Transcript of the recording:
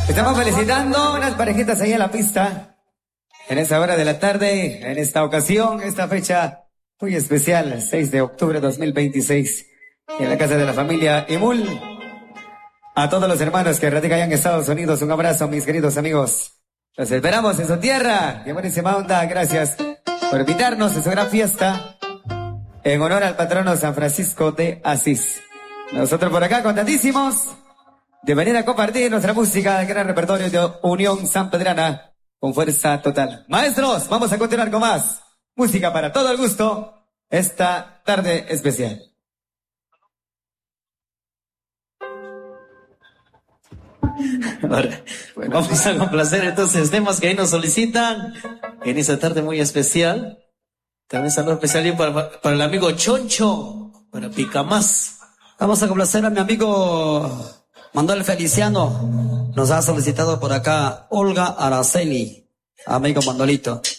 Estamos felicitando unas parejitas ahí en la pista. En esa hora de la tarde, en esta ocasión, esta fecha muy especial, 6 de octubre de 2026, en la casa de la familia Imul. A todos los hermanos que radican allá en Estados Unidos, un abrazo, mis queridos amigos. Los esperamos en su tierra. Qué buenísima onda. Gracias por invitarnos a su gran fiesta en honor al patrono San Francisco de Asís. Nosotros por acá contentísimos de venir a compartir nuestra música del gran repertorio de Unión Sanpedrana con fuerza total. Maestros, vamos a continuar con más música para todo el gusto esta tarde especial. Ahora, bueno, vamos a complacer entonces temas que ahí nos solicitan en esa tarde muy especial. También saludo especial para el amigo Choncho, para Picamás. Vamos a complacer a mi amigo Manuel Feliciano. Nos ha solicitado por acá Olga Araceli, amigo Manuelito.